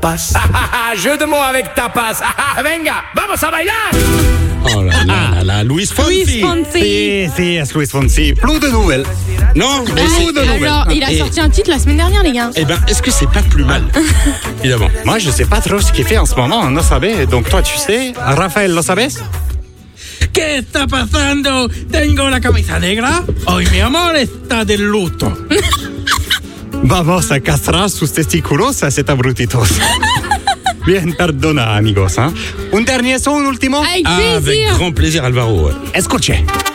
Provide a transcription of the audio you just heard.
tapas. Jeu de mots avec tapas. Venga, vamos a bailar. Oh là là, Luis Fonsi. Luis Fonsi. Si, es Luis Fonsi. Plus de nouvelles. Non, mais Alors, il a Et- sorti un titre la semaine dernière, les gars. Eh ben, est-ce que c'est pas plus mal? Évidemment. Moi, je sais pas trop ce qu'il fait en ce moment, no sabes. Donc toi, tu sais, Raphaël, lo sabes? ¿Qué está pasando? Tengo la camisa negra. Hoy mi amor está de luto. Vamos a castrar sus testículos a cet abrutitos. Bien, perdona, amigos. Un dernier son, un último. Avec Avec plaisir. grand plaisir, Alvaro. Ouais. Escuche.